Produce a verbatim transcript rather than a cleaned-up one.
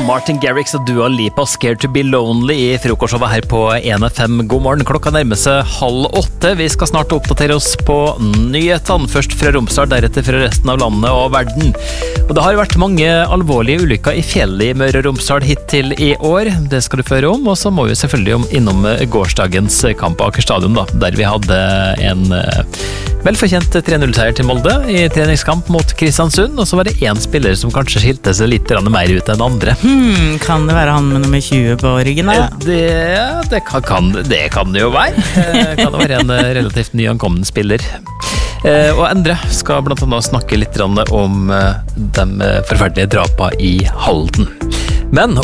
Martin Garrix og Dua Lipa, Scared to be Lonely i frokostshowet her på en F M. God morgen, klokka nærmer seg halv åtte. Vi skal snart oppdatere oss på nyhetene, først fra Romsdal, deretter fra resten av landet og verden. Og det har vært mange alvorlige ulykker i fjellet i Møre og Romsdal hittil i år. Det skal du føre om, og så må vi selvfølgelig om, innom gårsdagens kamp på Aker Stadion, da, der vi hadde en velfortjent tre null-seier til Molde i treningskamp mot Kristiansund, og så var det en spiller som kanskje skilte seg litt mer ut enn andre. Hmm, kan det være han med nummer tjue på ryggen da? Det, det, kan, kan, det kan det jo være. Kan det være en relativt nyankommen spiller. Og Endre skal blant annet snakke litt om de forferdelige drapene i Halden. Men